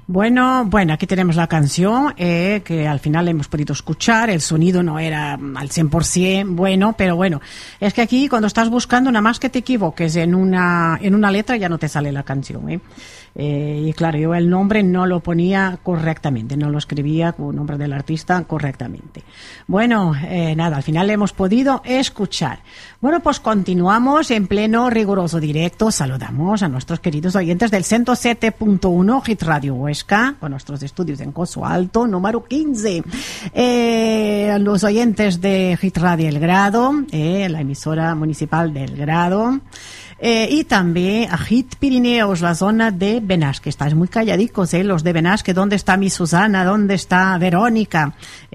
Bueno, aquí tenemos la canción que al final hemos podido escuchar. El sonido no era al 100% bueno, pero bueno, es que aquí cuando estás buscando, nada más que te equivoques en una letra, ya no te sale la canción, y claro, yo el nombre no lo ponía correctamente, no lo escribía con el nombre del artista correctamente. Bueno, nada, al final hemos podido escuchar. Bueno, pues continuamos en pleno riguroso directo. Saludamos a nuestros queridos oyentes del 107.1 Hit Radio Huesca, con nuestros estudios en Coso Alto, número 15. Los oyentes de Hit Radio El Grado, la emisora municipal del Grado. Y también a Hit Pirineos, la zona de Benasque. Estáis muy calladicos, los de Benasque. ¿Dónde está mi Susana? ¿Dónde está Verónica?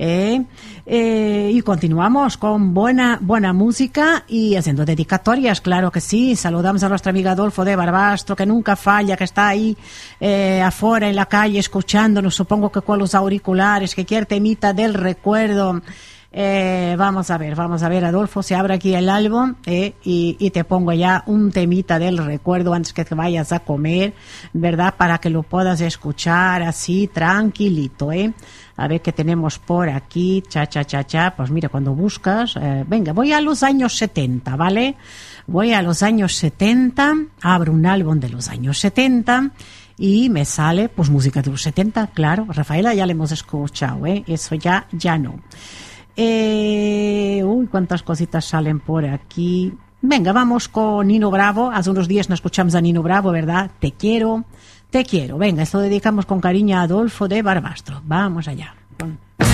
Y continuamos con buena música y haciendo dedicatorias, claro que sí. Saludamos a nuestra amiga Adolfo de Barbastro, que nunca falla, que está ahí afuera en la calle escuchándonos, supongo que con los auriculares, que quiere temita del recuerdo. Vamos a ver, Adolfo, se abre aquí el álbum y te pongo ya un temita del recuerdo antes que te vayas a comer, ¿verdad? Para que lo puedas escuchar así tranquilito, A ver qué tenemos por aquí, pues mira, cuando buscas, venga, voy a los años 70, ¿vale? Voy a los años 70, abro un álbum de los años 70 y me sale, pues, música de los 70, claro. Rafaela ya la hemos escuchado, eso ya no. Cuántas cositas salen por aquí. Venga, vamos con Nino Bravo. Hace unos días no escuchamos a Nino Bravo, ¿verdad? Te quiero. Venga, esto lo dedicamos con cariño a Adolfo de Barbastro. Vamos allá.